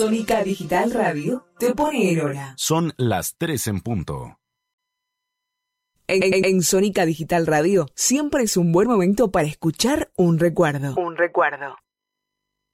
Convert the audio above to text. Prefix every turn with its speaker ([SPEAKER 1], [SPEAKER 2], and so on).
[SPEAKER 1] Sónica Digital Radio te pone en hora.
[SPEAKER 2] Son las 3 en punto.
[SPEAKER 1] En Sónica Digital Radio siempre es un buen momento para escuchar un recuerdo.